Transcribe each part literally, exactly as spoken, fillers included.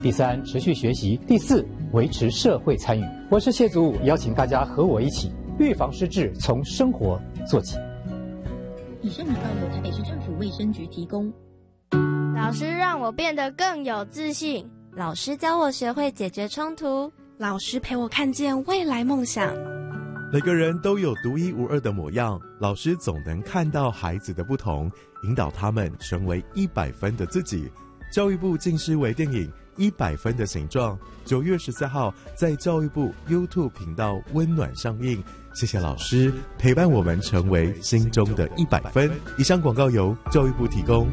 第三，持续学习；第四，维持社会参与。我是谢祖武，邀请大家和我一起预防失智，从生活做起。 以上广告由台北市政府卫生局提供。 老师让我变得更有自信， 老师教我学会解决冲突， 老师陪我看见未来梦想。 每个人都有独一无二的模样，老师总能看到孩子的不同，引导他们成为一百分的自己。教育部近视微电影《一百分的形状》九月十四号在教育部 YouTube 频道温暖上映。谢谢老师陪伴我们成为心中的一百分。以上广告由教育部提供。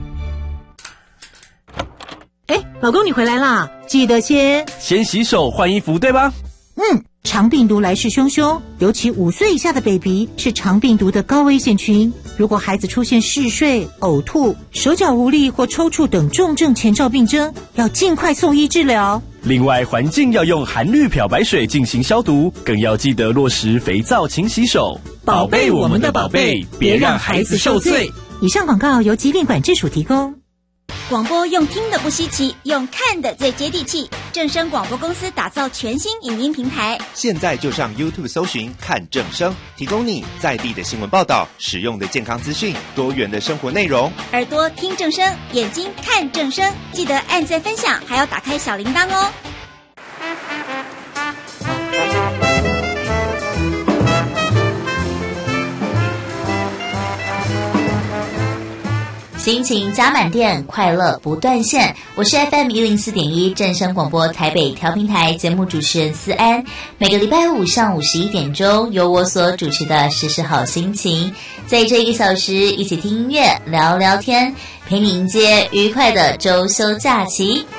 哎，老公你回来啦，记得先先洗手换衣服，对吧？ 嗯，肠病毒来势汹汹，尤其五岁以下的 baby 是肠病毒的高危险群。如果孩子出现嗜睡、呕吐、手脚无力或抽搐等重症前兆病征，要尽快送医治疗。 另外，环境要用含氯漂白水进行消毒，更要记得落实肥皂勤洗手， 宝贝我们的宝贝，别让孩子受罪。以上广告由疾病管制署提供。 广播用听的不稀奇，用看的最接地气。正声广播公司打造全新影音平台， 现在就上 YouTube 搜寻看正声，提供你在地的新闻报道、实用的健康资讯、多元的生活内容。 耳朵听正声，眼睛看正声，记得按赞分享，还要打开小铃铛哦。 心情加满电，快乐不断线。我是 F M 一零四点一正声广播台北调频台节目主持人思安。每个礼拜五上午十一点钟，由我所主持的时时好心情，在这一个小时一起听音乐、聊聊天，陪你迎接愉快的周休假期。